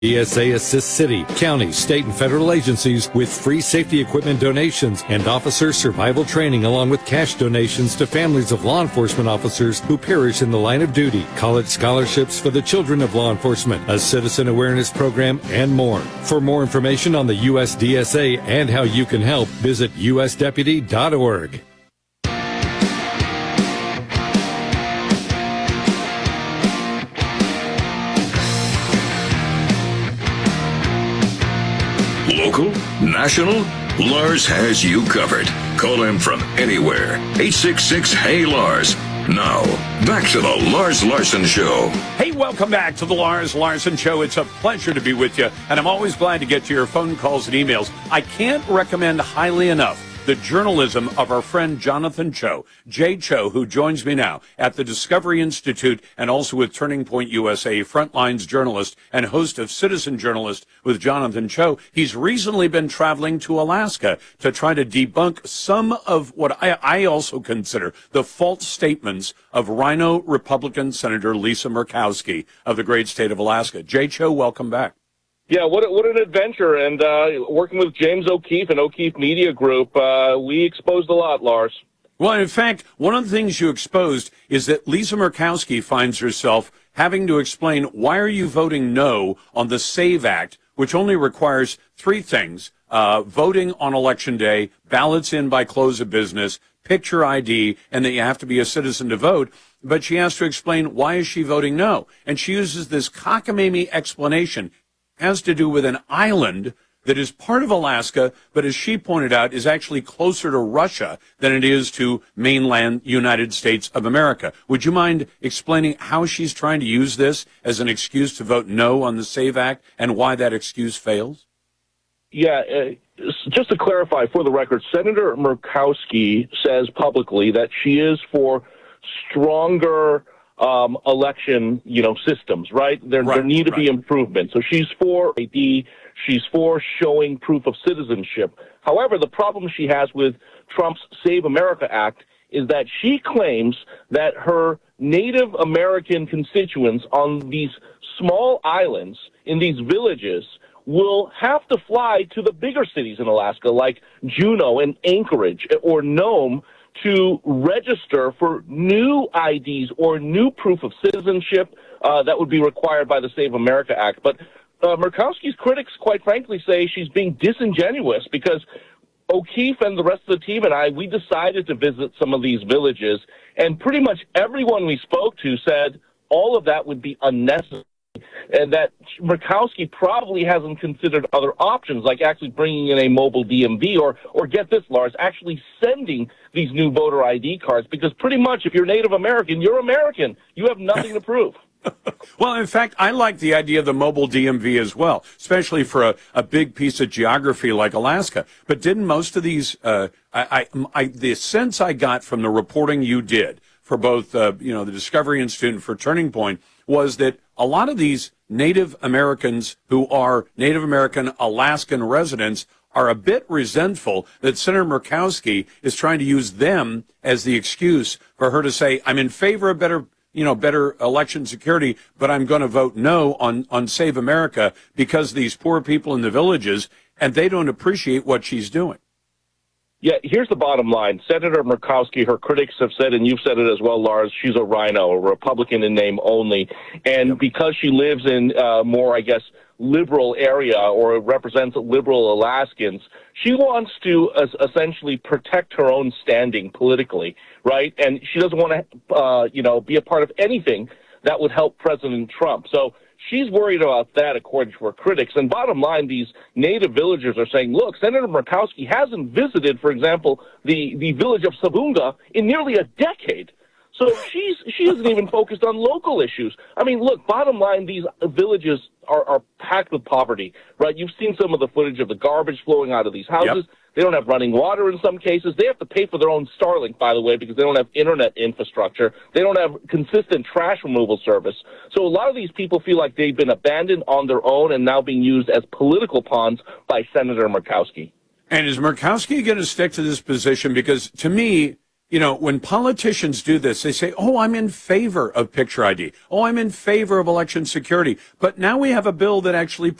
DSA assists city, county, state, and federal agencies with free safety equipment donations and officer survival training, along with cash donations to families of law enforcement officers who perish in the line of duty, college scholarships for the children of law enforcement, a citizen awareness program, and more. For more information on the U.S. DSA and how you can help, visit usdeputy.org. Local, national, Lars has you covered. Call him from anywhere. 866-HEY-LARS. Now, back to the Lars Larson Show. Hey, welcome back to the Lars Larson Show. It's a pleasure to be with you, and I'm always glad to get to your phone calls and emails. I can't recommend highly enough the journalism of our friend Jonathan Cho, Jay Cho, who joins me now at the Discovery Institute and also with Turning Point USA, frontlines journalist and host of Citizen Journalist with Jonathan Cho. He's recently been traveling to Alaska to try to debunk some of what I also consider the false statements of Rhino Republican Senator Lisa Murkowski of the great state of Alaska. Jay Cho, welcome back. Yeah, what an adventure. And working with James O'Keefe and O'Keefe Media Group, we exposed a lot, Lars. Well, in fact, one of the things you exposed is that Lisa Murkowski finds herself having to explain, why are you voting no on the SAVE Act, which only requires three things: voting on Election Day, ballots in by close of business, picture ID, and that you have to be a citizen to vote. But she has to explain, why is she voting no? And she uses this cockamamie explanation. Has to do with an island that is part of Alaska, but as she pointed out, is actually closer to Russia than it is to mainland United States of America. Would you mind explaining how she's trying to use this as an excuse to vote no on the SAVE Act and why that excuse fails? Yeah, just to clarify for the record, Senator Murkowski says publicly that she is for stronger election, systems, right? There need to be improvement. So she's for ID. She's for showing proof of citizenship. However, the problem she has with Trump's Save America Act is that she claims that her Native American constituents on these small islands, in these villages, will have to fly to the bigger cities in Alaska, like Juneau and Anchorage or Nome, to register for new IDs or new proof of citizenship that would be required by the Save America Act. But Murkowski's critics, quite frankly, say she's being disingenuous because O'Keefe and the rest of the team and I, we decided to visit some of these villages, and pretty much everyone we spoke to said all of that would be unnecessary, and that Murkowski probably hasn't considered other options, like actually bringing in a mobile DMV or get this, Lars, actually sending these new voter ID cards, because pretty much if you're Native American, you're American. You have nothing to prove. Well, in fact, I like the idea of the mobile DMV as well, especially for a big piece of geography like Alaska. But didn't most of these, the sense I got from the reporting you did for both, the Discovery Institute and for Turning Point, was that a lot of these Native Americans who are Native American Alaskan residents are a bit resentful that Senator Murkowski is trying to use them as the excuse for her to say, I'm in favor of better election security, but I'm going to vote no on Save America because these poor people in the villages, and they don't appreciate what she's doing. Yeah, here's the bottom line. Senator Murkowski, her critics have said, and you've said it as well, Lars, she's a rhino, a Republican in name only. And because she lives in more, liberal area or represents liberal Alaskans, she wants to essentially protect her own standing politically, right? And she doesn't want to, be a part of anything that would help President Trump. So she's worried about that, according to her critics. And bottom line, these native villagers are saying, look, Senator Murkowski hasn't visited, for example, the village of Savunga in nearly a decade. So she isn't even focused on local issues. I mean, look, bottom line, these villages are packed with poverty, right? You've seen some of the footage of the garbage flowing out of these houses. Yep. They don't have running water in some cases. They have to pay for their own Starlink, by the way, because they don't have internet infrastructure. They don't have consistent trash removal service. So a lot of these people feel like they've been abandoned on their own and now being used as political pawns by Senator Murkowski. And is Murkowski going to stick to this position? Because to me, you know, when politicians do this, they say, oh, I'm in favor of picture ID. Oh, I'm in favor of election security. But now we have a bill that actually